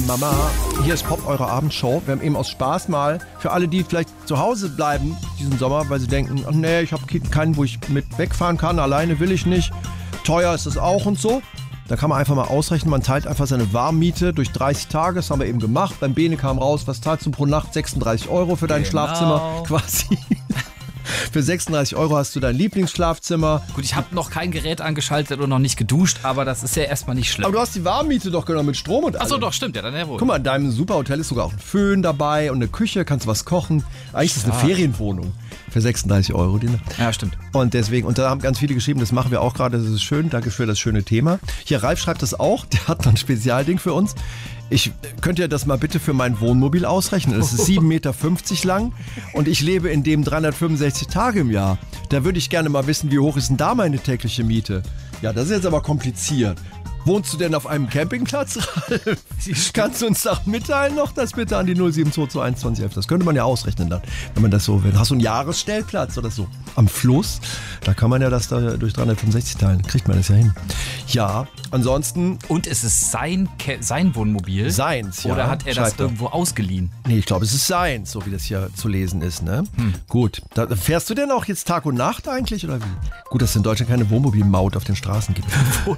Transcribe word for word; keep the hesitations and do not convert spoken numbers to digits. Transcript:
Mama. Hier ist Pop, eure Abendshow. Wir haben eben aus Spaß mal, für alle, die vielleicht zu Hause bleiben diesen Sommer, weil sie denken, ach nee, ich habe keinen, wo ich mit wegfahren kann, alleine will ich nicht, teuer ist es auch und so. Da kann man einfach mal ausrechnen, man teilt einfach seine Warmmiete durch dreißig Tage, das haben wir eben gemacht. Beim Bene kam raus, was zahlst du pro Nacht? sechsunddreißig Euro für dein Genau. Schlafzimmer quasi. Für sechsunddreißig Euro hast du dein Lieblingsschlafzimmer. Gut, ich habe noch kein Gerät angeschaltet und noch nicht geduscht, aber das ist ja erstmal nicht schlimm. Aber du hast die Warmmiete doch genommen mit Strom und allem. Achso, doch, stimmt, ja, dann ja wohl. Guck mal, in deinem Superhotel ist sogar auch ein Föhn dabei und eine Küche, kannst du was kochen. Eigentlich ist es eine Ferienwohnung für sechsunddreißig Euro. Die Nacht. Ja, stimmt. Und deswegen, und da haben ganz viele geschrieben, das machen wir auch gerade, das ist schön, danke für das schöne Thema. Hier, Ralf schreibt das auch, der hat noch ein Spezialding für uns. Ich könnte ja das mal bitte für mein Wohnmobil ausrechnen. Das ist sieben Meter fünfzig lang und ich lebe in dem dreihundertfünfundsechzig Tage im Jahr. Da würde ich gerne mal wissen, wie hoch ist denn da meine tägliche Miete? Ja, das ist jetzt aber kompliziert. Wohnst du denn auf einem Campingplatz, Ralf? Kannst du uns das mitteilen noch, das bitte an die null sieben zwei zwei eins zwei null eins? Das könnte man ja ausrechnen dann, wenn man das so will. Hast du einen Jahresstellplatz oder so? Am Fluss? Da kann man ja das da durch dreihundertfünfundsechzig teilen. Kriegt man das ja hin. Ja, ansonsten... Und ist es sein, Ke- sein Wohnmobil? Seins, ja. Oder hat er das Schreibt er. irgendwo ausgeliehen? Nee, ich glaube, es ist seins, so wie das hier zu lesen ist, ne? Hm. Gut. Da, fährst du denn auch jetzt Tag und Nacht eigentlich, oder wie? Gut, dass es in Deutschland keine Wohnmobilmaut auf den Straßen gibt.